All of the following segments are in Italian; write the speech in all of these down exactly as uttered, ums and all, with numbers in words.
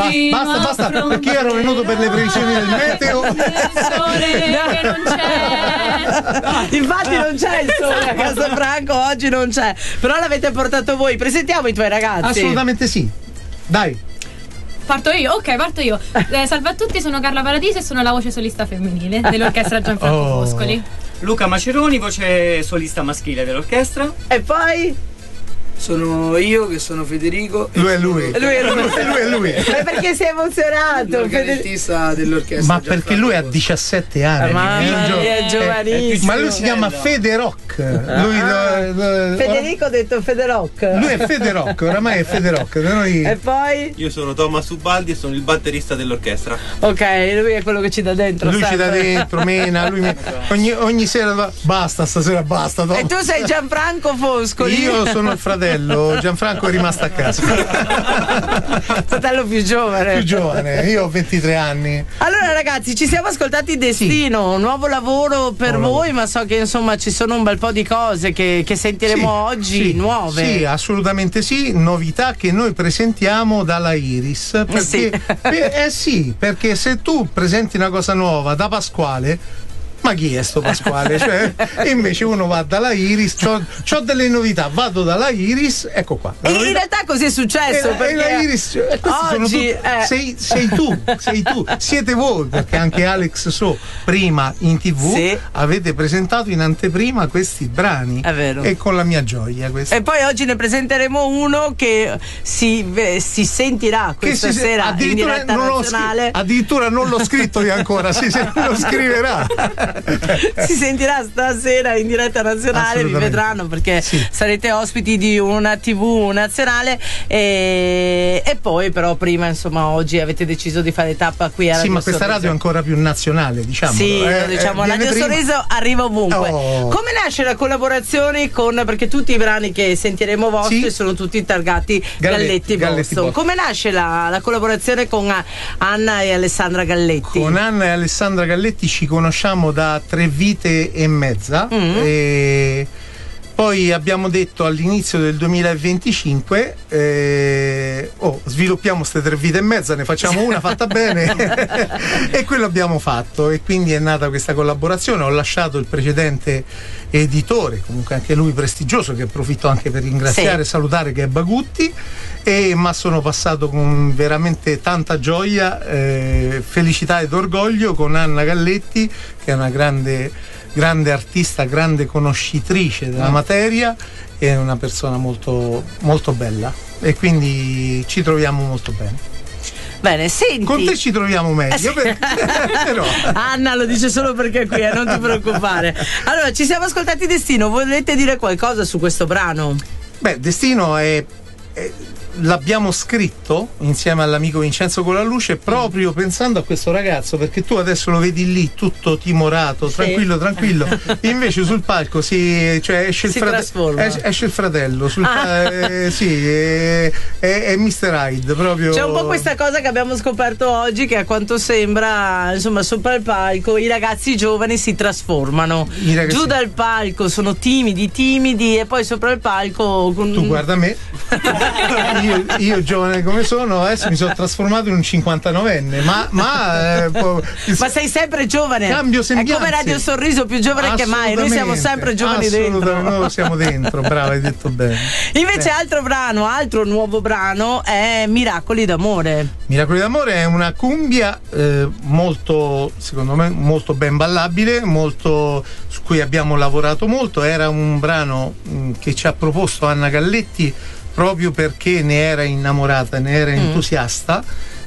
basta, basta, perché io ero venuto per le previsioni del meteo. Il sole che non c'è. Infatti non c'è il sole a Castelfranco, oggi non c'è. Però l'avete portato voi. Presentiamo i tuoi ragazzi. Assolutamente sì. Dai. Parto io? Ok, parto io. Eh, salve a tutti, sono Carla Paradisi e sono la voce solista femminile dell'orchestra Gianfranco Oh. Foscoli. Luca Maceroni, voce solista maschile dell'orchestra. E poi? Sono io che sono Federico. Lui è lui. Lui è lui. lui è lui. Ma perché sei emozionato? L'organettista dell'orchestra. Ma perché lui ha diciassette anni. Mamma È un gio- mia, è giovanissimo. Ma lui si chiama Federoc. Lui, Ah. lo- lo- Federico ha detto Federoc. lui è Federoc, oramai è Federoc. Da noi... E poi? Io sono Thomas Ubaldi e sono il batterista dell'orchestra. Ok, lui è quello che ci dà dentro. Lui ci sempre. dà dentro, mena, lui mi- ogni, ogni sera va- basta, stasera basta. Tom. E tu sei Gianfranco Foscoli? Io sono il fratello, Gianfranco è rimasto a casa. Fratello più giovane. Più giovane, io ho ventitré anni. Allora ragazzi, ci siamo ascoltati Destino, un nuovo lavoro per Nuovo voi, ma so che insomma ci sono un bel po' di cose che, che sentiremo Sì, oggi, sì, nuove. Sì, assolutamente sì, novità che noi presentiamo dalla Iris. Perché, Sì. per- eh sì, perché se tu presenti una cosa nuova da Pasquale, ma chi è sto Pasquale? Cioè, e invece uno va dalla Iris, c'ho, c'ho delle novità, vado dalla Iris, ecco qua. La E in novità- realtà così è successo E la- perché e la Iris, eh, questi sono oggi tutti- eh, sei, sei tu, sei tu, siete voi, perché anche Alex So prima in tv Sì. avete presentato in anteprima questi brani. È vero. E con la mia gioia questo. e poi oggi ne presenteremo uno che si, ve- si sentirà Che questa si- sera in addirittura diretta non l'ho nazionale. scri- addirittura non l'ho scritto io ancora, si, se lo scriverà. Si sentirà stasera in diretta nazionale, vi Assolutamente. vedranno perché Sì. sarete ospiti di una tivù nazionale e, e poi però prima insomma oggi avete deciso di fare tappa qui a Sì, Radio ma questa Sorriso. radio è ancora più nazionale, diciamo. Sì, lo diciamo, Radio Sorriso arriva ovunque. Oh. Come nasce la collaborazione con, perché tutti i brani che sentiremo vostri Sì. sono tutti targati Galletti, Galletti, Galletti Boston. Boston. Come nasce la, la collaborazione con Anna e Alessandra Galletti? Con Anna e Alessandra Galletti ci conosciamo da tre vite e mezza. Mm. E poi abbiamo detto all'inizio del duemilaventicinque eh, oh, sviluppiamo queste tre vite e mezza, ne facciamo una fatta bene e quello abbiamo fatto e quindi è nata questa collaborazione. Ho lasciato il precedente editore, comunque anche lui prestigioso, che approfitto anche per ringraziare e Sì. salutare, che è Bagutti, e ma sono passato con veramente tanta gioia, eh, felicità ed orgoglio con Anna Galletti, che è una grande grande artista, grande conoscitrice della materia e una persona molto molto bella e quindi ci troviamo molto bene. Bene, senti. Con te ci troviamo meglio, perché- però Anna lo dice solo perché è qui, eh, non ti preoccupare. Allora, ci siamo ascoltati Destino, volete dire qualcosa su questo brano? beh, Destino è, è- l'abbiamo scritto insieme all'amico Vincenzo Colaluce proprio pensando a questo ragazzo, perché tu adesso lo vedi lì tutto timorato, Sì. tranquillo tranquillo invece sul palco si, cioè esce, il Si frate- trasforma. es- esce il fratello sul Ah. pa- eh, sì, è, è, è mister Hyde proprio. C'è un po' questa cosa che abbiamo scoperto oggi, che a quanto sembra, insomma, sopra il palco i ragazzi giovani si trasformano. I ragazzi- Giù dal palco sono timidi, timidi e poi sopra il palco con... Tu guarda me, io, io giovane come sono adesso mi sono trasformato in un cinquantanovenne, ma, ma, eh, po- Ma sei sempre giovane. Cambio È sembianze. come Radio Sorriso, più giovane che mai. Noi siamo Assolutamente, sempre giovani assolutamente, dentro. noi siamo dentro, bravo, hai detto bene. Invece altro brano, altro nuovo brano è Miracoli d'amore. Miracoli d'amore è una cumbia eh, molto, secondo me, molto ben ballabile, molto, su cui abbiamo lavorato molto. Era un brano mh, che ci ha proposto Anna Galletti proprio perché ne era innamorata, ne era entusiasta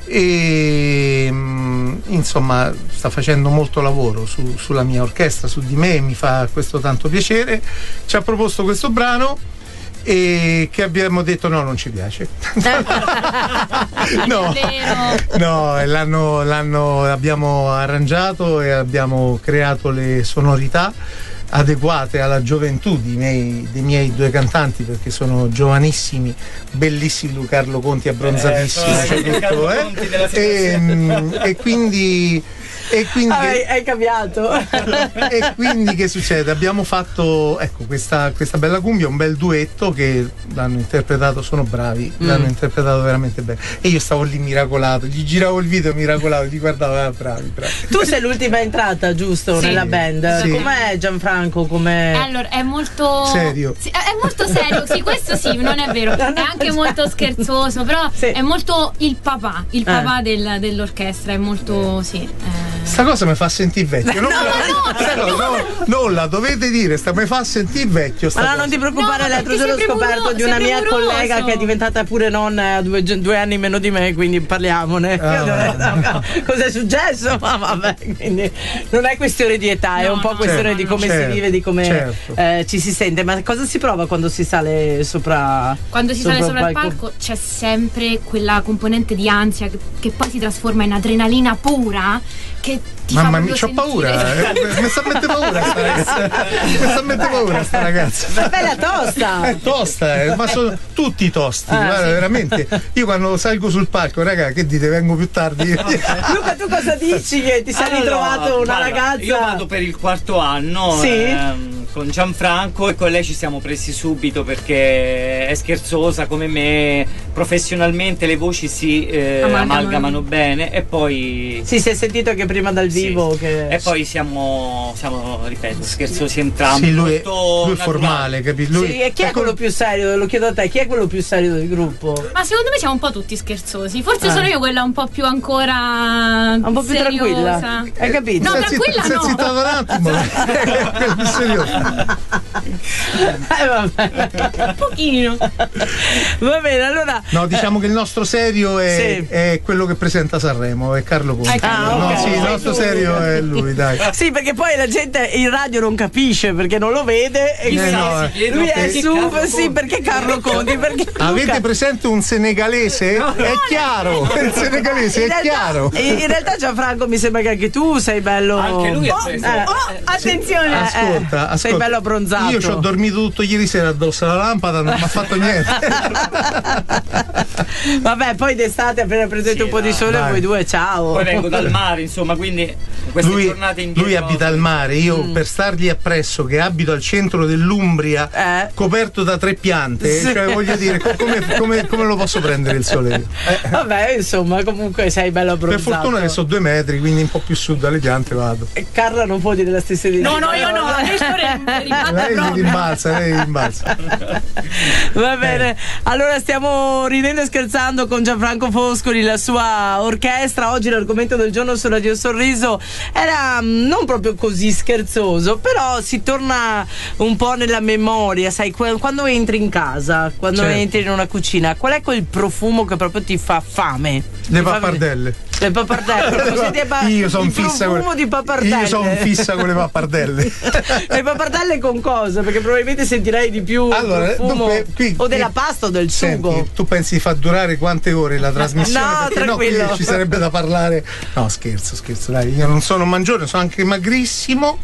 e mh, insomma sta facendo molto lavoro su- sulla mia orchestra, su di me, mi fa questo tanto piacere. Ci ha proposto questo brano e che abbiamo detto no, non ci piace. no, no, e l'hanno, l'hanno abbiamo arrangiato e abbiamo creato le sonorità adeguate alla gioventù dei miei, dei miei due cantanti, perché sono giovanissimi, bellissimi. Lu Carlo Conti abbronzatissimo, Eh, c'è sono tutto, Carlo eh? Conti della e, mm, e quindi E quindi, hai, hai cambiato. E quindi che succede? Abbiamo fatto ecco questa, questa bella cumbia, un bel duetto che l'hanno interpretato, sono bravi, mm. l'hanno interpretato veramente bene. E io stavo lì miracolato, gli giravo il video miracolato, gli guardavo, ah, bravi, bravi. Tu sei l'ultima entrata, giusto? Sì. Nella band. Sì. Com'è Gianfranco? Com'è? Allora, è molto serio. Sì, è molto serio, sì, questo sì, non è vero. È anche molto scherzoso, però sì. È molto il papà, il papà eh. del, dell'orchestra, è molto sì. Eh. Sta cosa mi fa sentire vecchio. No, non, no, no, no, no, non la dovete dire, sta mi fa sentire vecchio. Sta ma no, cosa. non ti preoccupare, no, l'altro giorno ho scoperto muro, di una mia muroso. collega che è diventata pure nonna a due, due anni meno di me, quindi parliamone. Ah, cos'è successo? Ma vabbè, quindi non è questione di età, è no, un po' no, questione certo, di come certo, si vive, di come certo. eh, ci si sente. Ma cosa si prova quando si sale sopra? Quando si sopra sale sopra il palco c'è sempre quella componente di ansia che, che poi si trasforma in adrenalina pura che ti Mamma fa mia, c'ho paura, eh, mi sta a mettere paura sta ragazza. Mi sta a mettere paura sta ragazza. Ma bella tosta! È tosta, eh, ma sono tutti tosti, ah, guarda, sì. veramente. Io quando salgo sul palco, raga, che dite, vengo più tardi. Luca, tu cosa dici? Che ti sei allora, ritrovato una guarda, ragazza? Io vado per il quarto anno. Sì? Ehm, con Gianfranco e con lei ci siamo presi subito perché è scherzosa come me, professionalmente le voci si eh, amalgamano. amalgamano bene e poi sì, si è sentito che prima dal vivo sì, che... e poi siamo, siamo ripeto scherzosi entrambi. Sì, lui è, molto lui è formale, capito? Lui sì, e chi è quello più serio? Lo chiedo a te, chi è quello più serio del gruppo? Ma secondo me siamo un po' tutti scherzosi. Forse Ah. sono io quella un po' più ancora un po' più seriosa. tranquilla. Hai capito? No, Sei tranquilla zitta- no. sei zittata un attimo. Quello più serioso. Eh, vabbè. Un pochino. Va bene, allora. No, diciamo che il nostro serio è, Sì. è quello che presenta Sanremo, è Carlo Conti. Ah, no, ok. sì, il nostro serio è lui, dai. Sì, perché poi la gente in radio non capisce perché non lo vede. E Eh, quindi no, eh. lui è perché su. Carlo Sì, Conti? perché Carlo Conti? Perché Avete Luca- presente un senegalese? È chiaro, il senegalese in è realtà, chiaro. in, in realtà Gianfranco mi sembra che anche tu sei bello. Anche lui è oh, preso. eh, Oh, attenzione. eh, Ascolta, ascolta. sei bello abbronzato. Io ci ho dormito tutto ieri sera addosso alla lampada, non mi ha fatto niente. Vabbè, poi d'estate appena prendete Sì, un po' di dai, sole dai. voi due, ciao. Poi vengo dal mare, insomma, quindi queste Lui, giornate indietro. lui abita al mare, io per stargli appresso, che abito al centro dell'Umbria, Eh. coperto da tre piante, Sì. cioè voglio dire, co- come, come- come lo posso prendere il sole io? Eh, Vabbè, insomma, comunque sei bello per abbronzato. fortuna che so due metri, quindi un po' più su dalle piante vado. E Carla non può dire la stessa idea. No, no, io no, adesso ribatta Lei si proprio. rimbalza, lei rimbalza. Va bene, allora stiamo ridendo e scherzando con Gianfranco Foscoli, la sua orchestra. Oggi l'argomento del giorno su Radio Sorriso era mm, non proprio così scherzoso, però si torna un po' nella memoria, sai, que- quando entri in casa, quando Certo. entri in una cucina, qual è quel profumo che proprio ti fa fame? Le Ti fa pappardelle. Le pappardelle, Cosa ti fa- Io sono il fissa profumo con di pappardelle. Io sono fissa con le pappardelle. Le pappardelle con cosa? Perché probabilmente sentirai di più Allora, profumo dunque, qui- o della qui- pasta o del sugo. Senti, tu pensi di far durare quante ore la trasmissione? No, Perché no, tranquillo. qui ci sarebbe da parlare. No, scherzo, scherzo, dai, io non sono mangione, sono anche magrissimo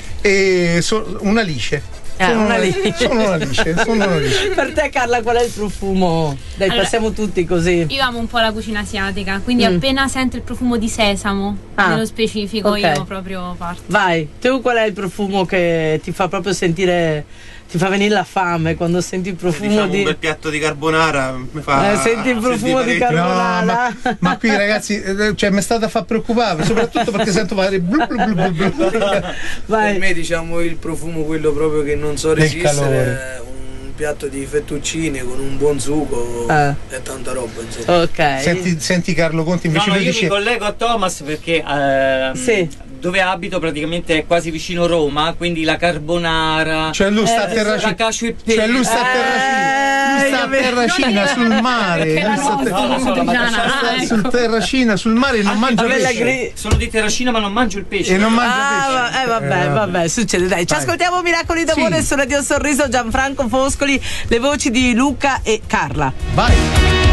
e sono una lice. Eh, Sono una una, lice. sono una lice, sono una lice. Per te, Carla, qual è il profumo? Dai, Allora, passiamo tutti così. Io amo un po' la cucina asiatica, quindi Mm. appena sento il profumo di sesamo, Ah, nello specifico, ok. io proprio parto. Vai, tu qual è il profumo che ti fa proprio sentire, ti fa venire la fame quando senti il profumo Diciamo di... un bel piatto di carbonara mi fa Eh, senti il profumo di sentire parecchio. carbonara. No, ma, ma qui ragazzi, eh, cioè, mi è stata a far preoccupare, soprattutto perché sento fare blu blu blu blu blu. Per Vai. me diciamo il profumo quello proprio che non so Del resistere calore. è un piatto di fettuccine con un buon sugo Eh. e tanta roba insomma. Ok. Senti, senti Carlo Conti, No, invece no, lui io dice mi collego a Thomas perché ehm, Sì. dove abito praticamente è quasi vicino Roma, quindi la carbonara, cioè lui sta a Eh, Terracina, la cacio e pepe. cioè lui sta a Terracina, lui sta a Eh, Terracina sul mare, Perché la lui sta a nostra Terracina. No, lo so, la Matriciana, Matriciana, ah, ecco. sul Terracina, sul mare, non Anche mangia vabbè, la pesce. gri- Sono di Terracina ma non mangio il pesce. E non mangia Ah, pesce. eh, vabbè, Eh, vabbè, succede. Dai, ci Vai. ascoltiamo Miracoli d'amore Sì. su Radio Sorriso, Gianfranco Foscoli, le voci di Luca e Carla. Vai.